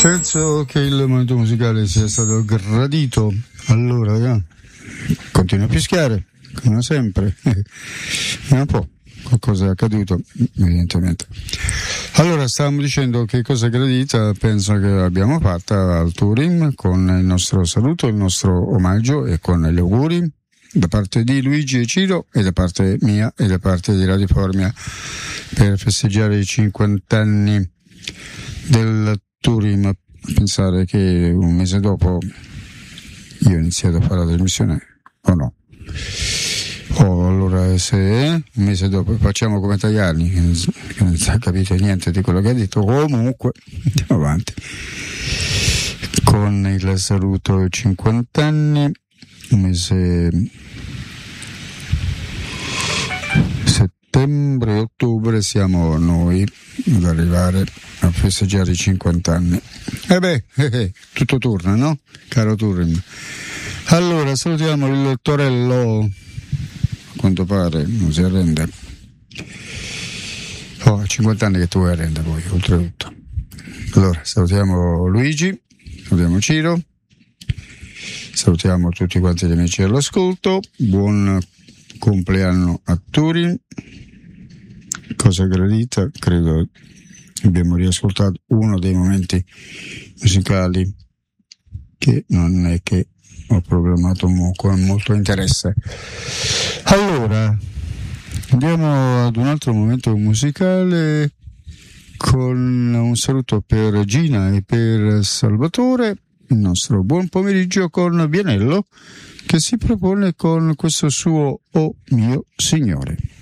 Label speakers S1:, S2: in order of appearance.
S1: Penso che il momento musicale sia stato gradito. Allora, continua a fischiare, come sempre. Un po', qualcosa è accaduto, evidentemente. Allora, stavamo dicendo che cosa gradita penso che abbiamo fatta al Turin, con il nostro saluto, il nostro omaggio e con gli auguri da parte di Luigi e Ciro e da parte mia e da parte di Radio Formia per festeggiare i 50 anni del Turin. A pensare che un mese dopo io ho iniziato a fare la trasmissione o no? Allora se un mese dopo facciamo come Tajani che non si è capito niente di quello che ha detto. Comunque andiamo avanti con il saluto ai 50 anni, mese settembre-ottobre siamo noi ad arrivare a festeggiare i 50 anni. Tutto torna, no? Caro Turin. Allora, salutiamo il Torello, a quanto pare non si arrende. 50 anni che tu vuoi arrendere poi, oltretutto. Allora, salutiamo Luigi, salutiamo Ciro, salutiamo tutti quanti gli amici all'ascolto, buon compleanno a Turin. Cosa gradita, credo abbiamo riascoltato uno dei momenti musicali che non è che ho programmato con molto interesse. Allora, andiamo ad un altro momento musicale con un saluto per Gina e per Salvatore, il nostro buon pomeriggio con Vianello che si propone con questo suo "Oh mio Signore".